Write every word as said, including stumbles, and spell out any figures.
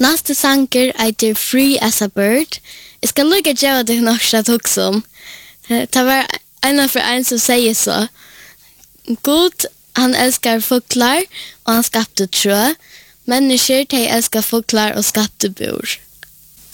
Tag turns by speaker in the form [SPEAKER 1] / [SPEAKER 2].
[SPEAKER 1] Nästa sanker heter Free as a Bird. Jag ska lugga göra det något att också om. Det var en för en som säger så. God, han älskar fåglar och han skapade trö. Människor, de älskar fåglar och skapade bor.